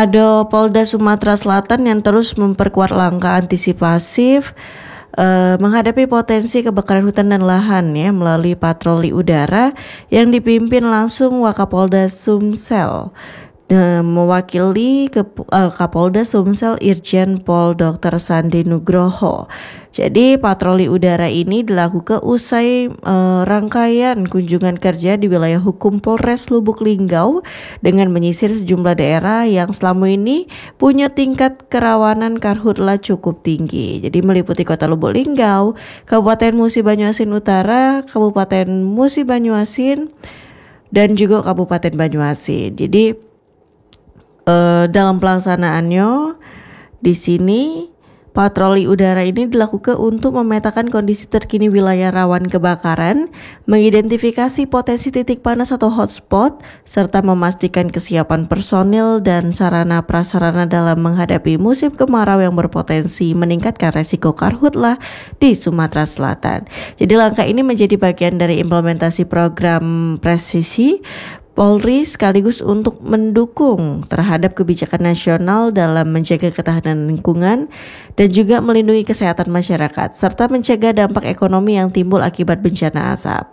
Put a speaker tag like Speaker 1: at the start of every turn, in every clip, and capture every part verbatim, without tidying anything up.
Speaker 1: ada Polda Sumatera Selatan yang terus memperkuat langkah antisipasif uh, menghadapi potensi kebakaran hutan dan lahan ya melalui patroli udara yang dipimpin langsung Wakapolda Sumsel. Mewakili ke, uh, Kapolda Sumsel Irjen Pol Doktor Sandi Nugroho. Jadi patroli udara ini dilakukan usai uh, rangkaian kunjungan kerja di wilayah hukum Polres Lubuk Linggau dengan menyisir sejumlah daerah yang selama ini punya tingkat kerawanan karhutla cukup tinggi. Jadi meliputi Kota Lubuk Linggau, Kabupaten Musi Banyuasin Utara, Kabupaten Musi Banyuasin, dan juga Kabupaten Banyuasin. Jadi Uh, dalam pelaksanaannya di sini patroli udara ini dilakukan untuk memetakan kondisi terkini wilayah rawan kebakaran, mengidentifikasi potensi titik panas atau hotspot, serta memastikan kesiapan personil dan sarana prasarana dalam menghadapi musim kemarau yang berpotensi meningkatkan resiko karhutlah di Sumatera Selatan. Jadi langkah ini menjadi bagian dari implementasi program presisi Polri sekaligus untuk mendukung terhadap kebijakan nasional dalam menjaga ketahanan lingkungan dan juga melindungi kesehatan masyarakat serta mencegah dampak ekonomi yang timbul akibat bencana asap.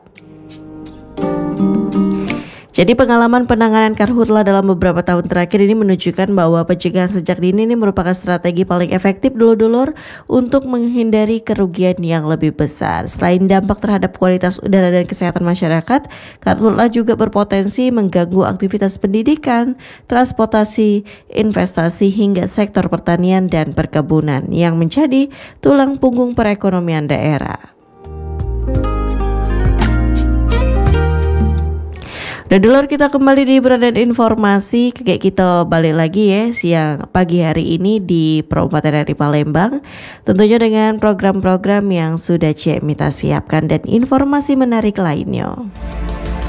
Speaker 1: Jadi pengalaman penanganan karhutla dalam beberapa tahun terakhir ini menunjukkan bahwa pencegahan sejak dini ini merupakan strategi paling efektif dulur-dulur untuk menghindari kerugian yang lebih besar. Selain dampak terhadap kualitas udara dan kesehatan masyarakat, karhutla juga berpotensi mengganggu aktivitas pendidikan, transportasi, investasi hingga sektor pertanian dan perkebunan yang menjadi tulang punggung perekonomian daerah. Dan dulur, kita kembali di Branded Informasi. Kayak kita balik lagi ya siang pagi hari ini di Kabupaten dari Palembang. Tentunya dengan program-program yang sudah Cik Mita siapkan dan informasi menarik lainnya.